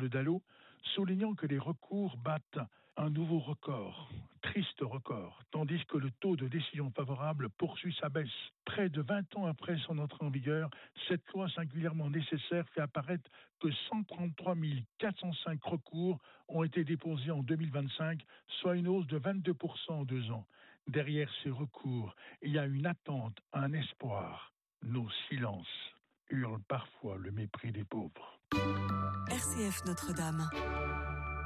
de Dallot, soulignant que les recours battent un nouveau record, triste record, tandis que le taux de décision favorable poursuit sa baisse. Près de 20 ans après son entrée en vigueur, cette loi singulièrement nécessaire fait apparaître que 133 405 recours ont été déposés en 2025, soit une hausse de 22% en 2 ans. Derrière ces recours, il y a une attente, un espoir. Nos silences hurlent parfois le mépris des pauvres. RCF Notre-Dame.